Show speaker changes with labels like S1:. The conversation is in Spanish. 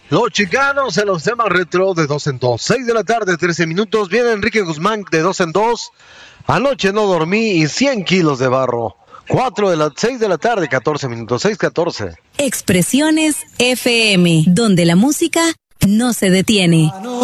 S1: Los chicanos en los temas retro de 2 en 2. 6 de la tarde, 13 minutos. Viene Enrique Guzmán de 2 en 2. Anoche no dormí y 100 kilos de barro. 6 de la tarde, 14 minutos. 6:14.
S2: Expresiones FM, donde la música no se detiene.